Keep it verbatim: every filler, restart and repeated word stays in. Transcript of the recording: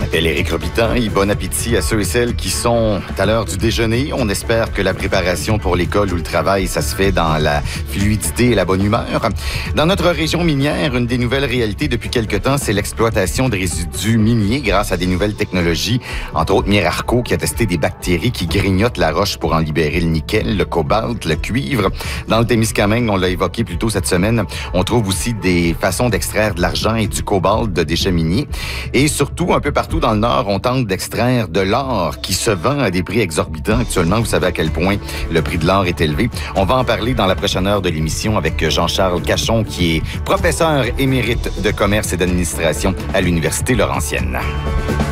m'appelle Éric Robitaille. Bon appétit à ceux et celles qui sont à l'heure du déjeuner. On espère que la préparation pour l'école ou le travail, ça se fait dans la fluidité et la bonne humeur. Dans notre région minière, une des nouvelles réalités depuis quelque temps, c'est l'exploitation de résidus miniers grâce à des nouvelles technologies. Entre autres, Mirarco qui a testé des bactéries qui grignotent la roche pour en libérer le nickel, le cobalt, le cuivre. Dans le Témiscamingue, on l'a évoqué plus tôt cette semaine, on trouve aussi des façons d'extraire de l'argent et du cobalt de déchets miniers. Et surtout, un peu partout dans le Nord, on tente d'extraire de l'or qui se vend à des prix exorbitants actuellement. Vous savez à quel point le prix de l'or est élevé. On va en parler dans la prochaine heure de l'émission avec Jean-Charles Cachon, qui est professeur émérite de commerce et d'administration à l'Université Laurentienne.